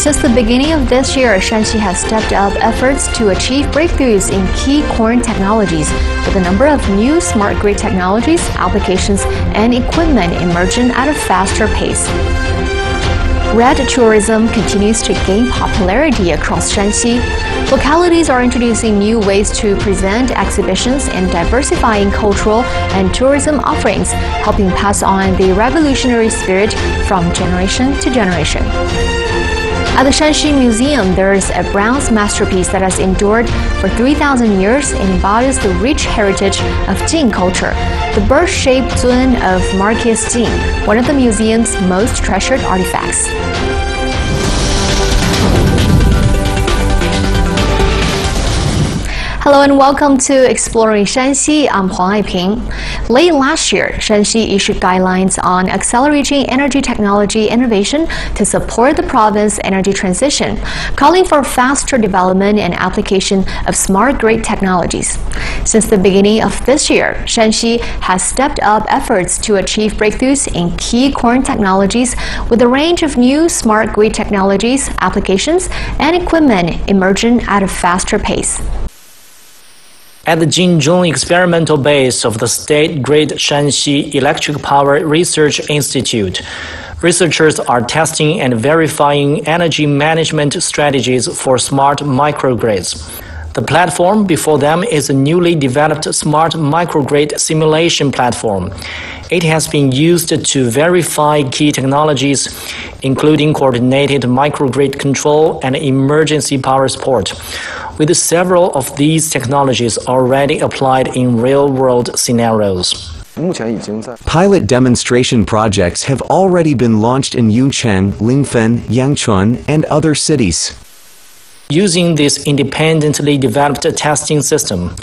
Since the beginning of this year, Shanxi has stepped up efforts to achieve breakthroughs in key core technologies, with a number of new smart grid technologies, applications, and equipment emerging at a faster pace. Red tourism continues to gain popularity across Shanxi. Localities are introducing new ways to present exhibitions and diversifying cultural and tourism offerings, helping pass on the revolutionary spirit from generation to generation. At the Shanxi Museum, there is a bronze masterpiece that has endured for 3,000 years and embodies the rich heritage of Jin culture. The bird-shaped Zun of Marquis Jin, one of the museum's most treasured artifacts. Hello and welcome to Exploring Shanxi. I'm Huang Aiping. Late last year, Shanxi issued guidelines on accelerating energy technology innovation to support the province's energy transition, calling for faster development and application of smart grid technologies. Since the beginning of this year, Shanxi has stepped up efforts to achieve breakthroughs in key core technologies, with a range of new smart grid technologies, applications, and equipment emerging at a faster pace. At the Jinzhong experimental base of the State Grid Shanxi Electric Power Research Institute, researchers are testing and verifying energy management strategies for smart microgrids. The platform before them is a newly developed smart microgrid simulation platform. It has been used to verify key technologies, including coordinated microgrid control and emergency power support, with several of these technologies already applied in real-world scenarios. Pilot demonstration projects have already been launched in Yuncheng, Lingfen, Yangchuan, and other cities. Using this independently developed testing system,